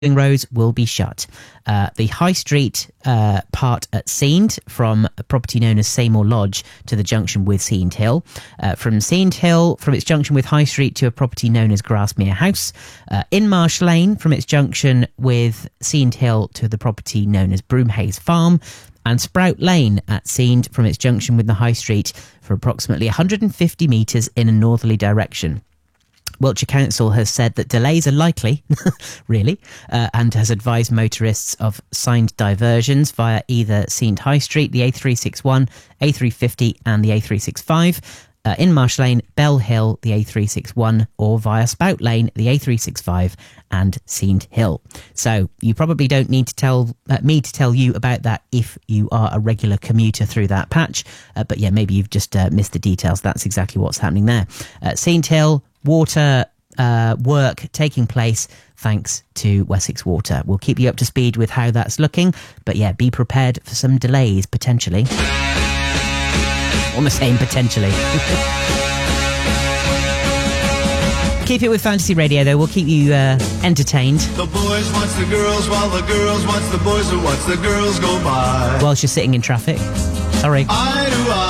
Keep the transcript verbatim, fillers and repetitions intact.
roads will be shut. Uh, the High Street uh, part at Seend, from a property known as Seymour Lodge to the junction with Seend Hill. Uh, from Seend Hill, from its junction with High Street to a property known as Grasmere House. Uh, Inmarsh Lane, from its junction with Seend Hill to the property known as Broomhays Farm. And Sprout Lane at Seend, from its junction with the High Street for approximately one hundred fifty metres in a northerly direction. Wiltshire Council has said that delays are likely, really, uh, and has advised motorists of signed diversions via either Seend High Street, the A three sixty-one, A three fifty and the A three sixty-five, uh, Inmarsh Lane, Bell Hill, the A three sixty-one, or via Spout Lane, the A three sixty-five and Seend Hill. So you probably don't need to tell uh, me to tell you about that if you are a regular commuter through that patch, uh, but yeah, maybe you've just uh, missed the details. That's exactly what's happening there. Uh, Seend Hill, water uh, work taking place thanks to Wessex Water. We'll keep you up to speed with how that's looking, but yeah, be prepared for some delays potentially. Almost saying potentially. Keep it with Fantasy Radio, though. We'll keep you uh, entertained. The boys watch the girls while the girls watch the boys who watch the girls go by. Whilst you're sitting in traffic. Sorry. I do I.